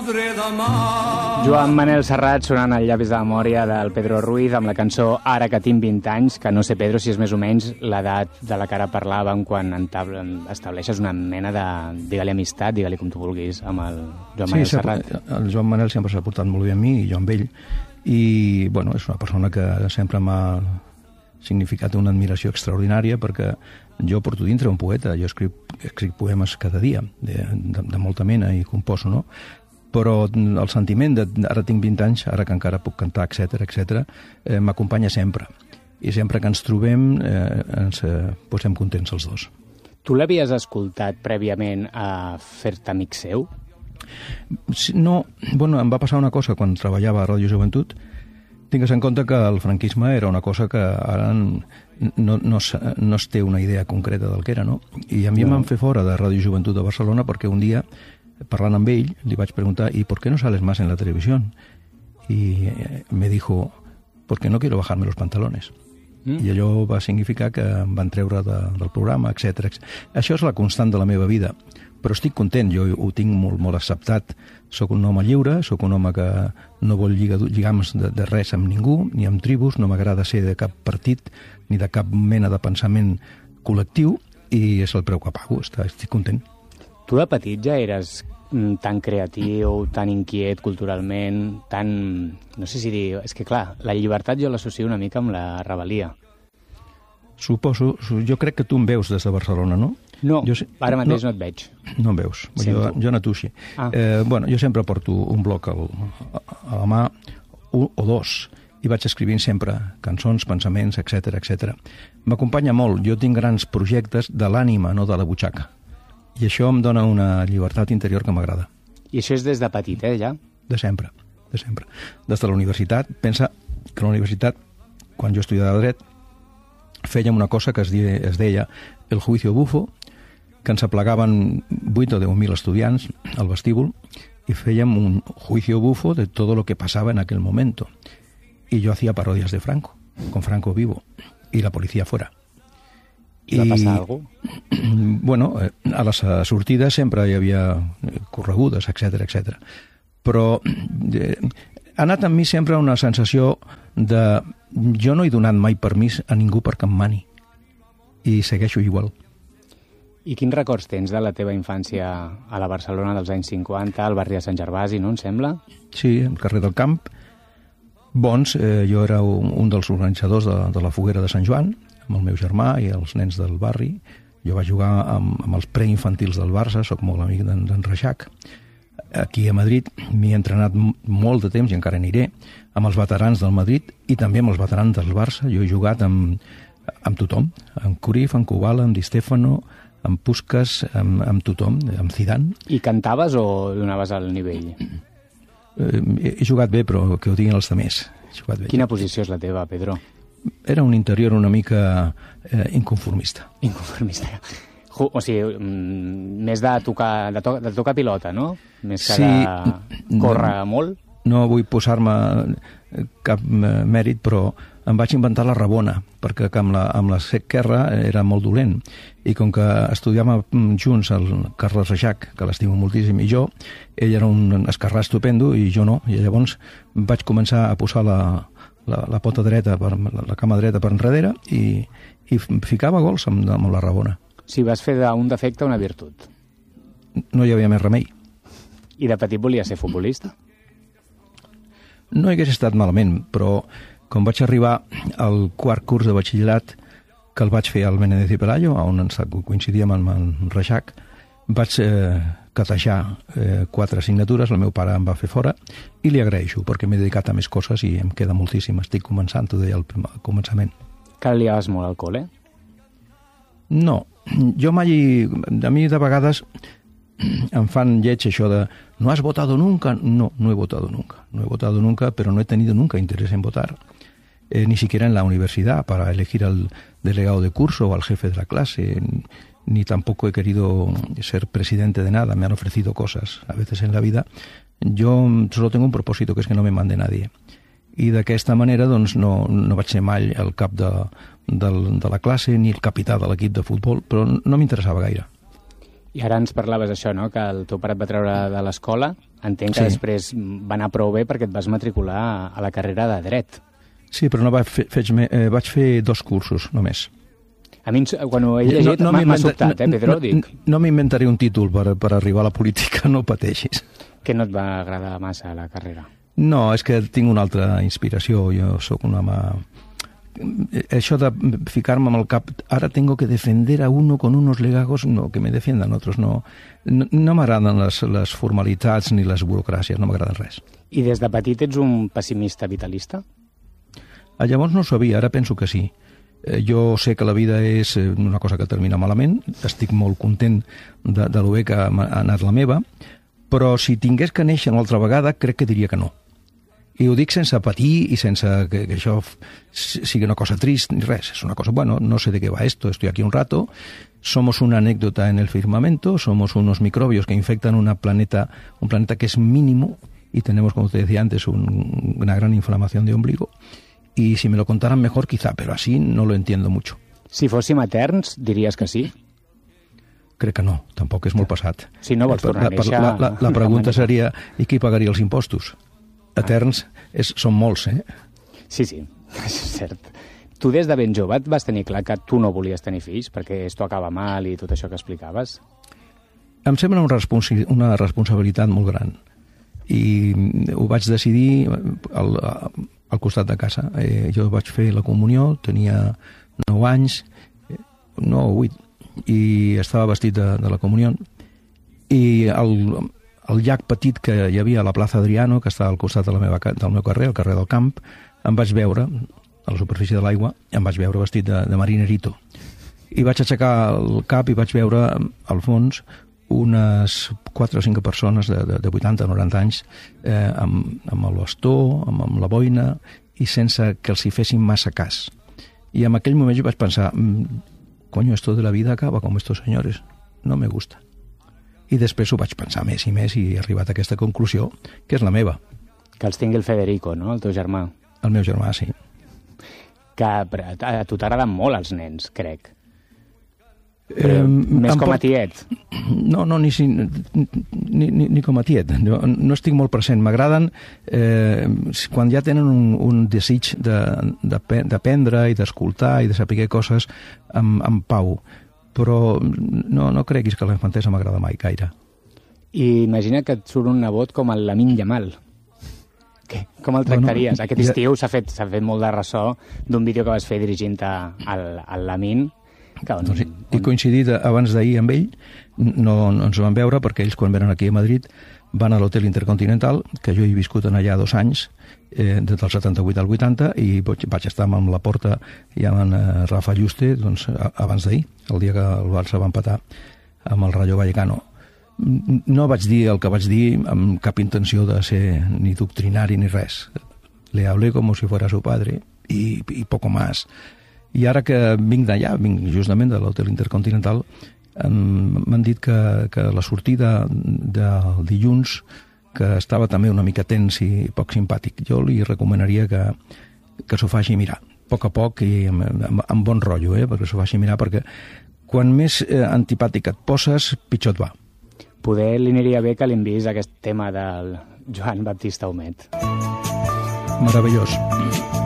Joan Manel Serrat sonant al llavis de la memòria del Pedro Ruiz amb la cançó Ara que tinc 20 anys, que no sé, Pedro, si és més o menys l'edat de la que ara parlàvem quan estableixes una mena de, digue-li amistat, digue-li com tu vulguis, amb el Joan Manel Serrat. El Joan Manel sempre s'ha portat molt bé amb mi i jo amb ell, i bueno, és una persona que sempre m'ha significat una admiració extraordinària, perquè jo porto dintre un poeta, jo escric poemes cada dia, de molta mena, i composo, no? Però el sentiment de ara tinc 20 anys, ara que encara puc cantar, etc m'acompanya sempre. I sempre que ens trobem ens posem contents els dos. Tu l'havies escoltat prèviament a fer-te amic seu? No, bueno, em va passar una cosa quan treballava a Ràdio Joventut. Tingues en compte que el franquisme era una cosa que ara no es té una idea concreta del que era, no? I a mi em van fer fora de Ràdio Joventut de Barcelona perquè un dia, parlant amb ell, li vaig preguntar, ¿y por qué no sales más en la televisión? Y me dijo, porque no quiero bajarme los pantalones. I allò va significar que em van treure del programa, etc. Això és la constant de la meva vida, però estic content, jo ho tinc molt acceptat. Soc un home lliure, soc un home que no vol lligams de res amb ningú, ni amb tribus, no m'agrada ser de cap partit, ni de cap mena de pensament col·lectiu, i és el preu que pago, estic content. Tu de petit ja eres tan creatiu, tan inquiet culturalment, tan... no sé si dir... És que, clar, la llibertat jo l'associo una mica amb la rebel·lia. Suposo, jo crec que tu em veus des de Barcelona, no? No, ara mateix no et veig. No em veus, jo no t'uixi. Bueno, jo sempre porto un bloc a la mà, o dos, i vaig escrivint sempre cançons, pensaments, etc. M'acompanya molt, jo tinc grans projectes de l'ànima, no de la butxaca. I això em dona una llibertat interior que m'agrada. I això és des de petit, ja? De sempre. Des de la universitat. Pensa que a la universitat, quan jo estudiava dret, fèiem una cosa que es deia el juicio bufo, que ens aplegaven 8 o 10.000 estudiants al vestíbul y fèiem un juicio bufo de todo lo que pasaba en aquel momento. Y yo hacía parodias de Franco, con Franco vivo, y la policía fuera. I va passar alguna cosa? Bueno, a les sortides sempre hi havia corregudes, etc. Però ha anat amb mi sempre una sensació de... Jo no he donat mai permís a ningú perquè em mani. I segueixo igual. I quins records tens de la teva infància a la Barcelona dels anys 50, al barri de Sant Gervasi, no, em sembla? Sí, al carrer del Camp. Bons, jo era un dels organitzadors de la foguera de Sant Joan, amb el meu germà i els nens del barri. Jo vaig jugar amb els preinfantils del Barça, sóc molt amic d'en Reixac. Aquí a Madrid m'hi he entrenat molt de temps i encara aniré, amb els veterans del Madrid i també amb els veterans del Barça. Jo he jugat amb tothom, amb Cruyff, amb Kubala, amb Di Stefano, amb Puskas, amb tothom, amb Zidane. I cantaves o donaves al nivell? He jugat bé, però que ho diguin els altres. Quina posició és la teva, Pedro? Era un interior una mica inconformista. Inconformista. O sigui, més de tocar pilota, no? Més que de córrer molt? No vull posar-me cap mèrit, però em vaig inventar la rabona, perquè amb la Esquerra era molt dolent. I com que estudiàvem junts el Carles Reixac, que l'estimo moltíssim, i jo, ell era un esquerrà estupendo i jo no. I llavors vaig començar a posar la pota dreta, la cama dreta per enrere i ficava gols amb la rabona. Si vas fer d'un defecte una virtut. No hi havia més remei. I de petit volies ser futbolista? No hagués estat malament, però quan vaig arribar al quart curs de batxillerat, que el vaig fer al Menéndez y Pelayo, on coincidíem amb en Reixac, vaig catejar 4 assignatures, el meu pare em va fer fora, i li agraeixo, perquè m'he dedicat a més coses i em queda moltíssim. Estic començant, t'ho deia al començament. Que liaves molt al col·le? No, jo mai... A mi de vegades em fan lleig això de ¿no has votado nunca? No, no he votado nunca. No he votado nunca, pero no he tenido nunca interés en votar. Ni siquiera en la universidad para elegir al delegado de curso o al jefe de la clase. Ni tampoco he querido ser presidente de nada. Me han ofrecido cosas a veces en la vida. Yo solo tengo un propósito, que es que no me mande nadie. I d'aquesta manera doncs, no vaig ser mai el cap de la classe ni el capità de l'equip de futbol, però no m'interessava gaire. I ara ens parlaves això, no?, que el teu pare et va treure de l'escola. Entenc que després va anar prou bé perquè et vas matricular a la carrera de Dret. Sí, però no vaig fer 2 cursos, només. A mi, quan ho he llegit, m'ha sobtat, Pedro, dic. No m'inventaré un títol per arribar a la política, no pateixis. Que no et va agradar massa la carrera? No, és que tinc una altra inspiració. Jo sóc un home... Això de ficar-me amb el cap, ara tengo que defender a uno con unos legajos, no, que me defiendan otros, no m'agraden les formalitats ni les burocràcies, no m'agraden res. I des de petit ets un pessimista vitalista? Llavors no ho sabia, ara penso que sí. Jo sé que la vida és una cosa que termina malament, estic molt content de lo bé que ha anat la meva, però si tingués que néixer una altra vegada, crec que diria que no. I ho dic sense patir i sense que això sigui una cosa trist ni res. És una cosa, bueno, no sé de qué va esto, estoy aquí un rato, somos una anécdota en el firmamento, somos unos microbios que infectan un planeta que es mínimo y tenemos, como te decía antes, una gran inflamación de ombligo. Y si me lo contaran mejor, quizá, pero así no lo entiendo mucho. Si fóssim eterns, diries que sí? Crec que no, tampoc és molt passat. Si no vols tornar a néixer... La pregunta seria, i qui pagaria els impostos? Eterns són molts, eh? Sí, és cert. Tu des de ben jove et vas tenir clar que tu no volies tenir fills perquè esto acaba mal i tot això que explicaves? Em sembla una responsabilitat molt gran. I ho vaig decidir al costat de casa. Jo vaig fer la comunió, tenia 9 anys, 8, i estava vestit de la comunió, i el llac petit que hi havia a la plaça Adriano, que estava al costat del meu carrer, el carrer del Camp, em vaig veure, a la superfície de l'aigua, em vaig veure vestit de marinerito. I vaig aixecar el cap i vaig veure, al fons, unes 4 o 5 persones de 80 o 90 anys amb el bastó, amb la boina, i sense que els hi fessin massa cas. I en aquell moment jo vaig pensar, coño, esto de la vida acaba como estos señores, no me gusta. I després ho vaig pensar més i més i he arribat a aquesta conclusió, que és la meva. Que els tingui el Federico, no?, el teu germà. El meu germà, sí. Que a tu t'agraden molt els nens, crec. Més com a tiet. No, ni com a tiet. No estic molt present. M'agraden quan ja tenen un desig d'aprendre i d'escoltar i de saber coses amb pau. Però no creguis que la infantesa m'agrada mai gaire. I imagina que et surt un nebot com el Lamine Yamal. Com el tractaries? Bueno, aquest estiu s'ha fet molt de ressò d'un vídeo que vas fer dirigint al Lamine. He coincidit abans d'ahir amb ell, no ens van veure perquè ells quan venen aquí a Madrid van a l'Hotel Intercontinental, que jo he viscut allà 2 anys, des del 78 al 80, i vaig estar amb la Porta i amb Rafa Juste abans d'ahir, el dia que el Barça va empatar amb el Rayo Vallecano. No vaig dir el que vaig dir amb cap intenció de ser ni doctrinari ni res. Le hablé como si fuera su padre y poco más. I ara que vinc d'allà, vinc justament de l'Hotel Intercontinental, m'han dit que la sortida del dilluns, que estava també una mica tens i poc simpàtic, jo li recomanaria que s'ho faci mirar, a poc i amb bon rotllo, perquè s'ho faci mirar, perquè quan més antipàtic et poses, pitjor et va. Poder li aniria bé que li enviïs aquest tema del Joan Baptista Humet. Meravellós.